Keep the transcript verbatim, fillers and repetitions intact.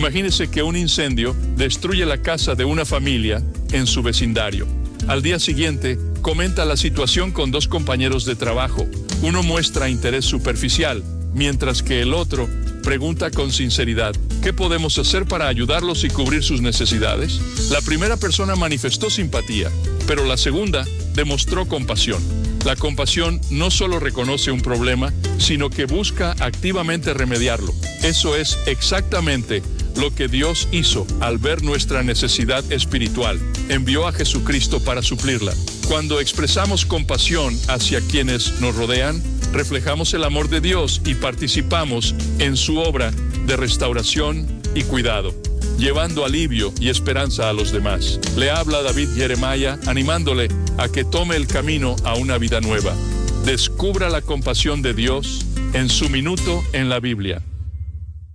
Imagínese que un incendio destruye la casa de una familia en su vecindario. Al día siguiente, comenta la situación con dos compañeros de trabajo. Uno muestra interés superficial, mientras que el otro pregunta con sinceridad, ¿qué podemos hacer para ayudarlos y cubrir sus necesidades? La primera persona manifestó simpatía, pero la segunda demostró compasión. La compasión no solo reconoce un problema, sino que busca activamente remediarlo. Eso es exactamente lo que Dios hizo al ver nuestra necesidad espiritual. Envió a Jesucristo para suplirla. Cuando expresamos compasión hacia quienes nos rodean, reflejamos el amor de Dios y participamos en su obra de restauración y cuidado, llevando alivio y esperanza a los demás. Le habla David Jeremiah, animándole a que tome el camino a una vida nueva. Descubra la compasión de Dios en su minuto en la Biblia.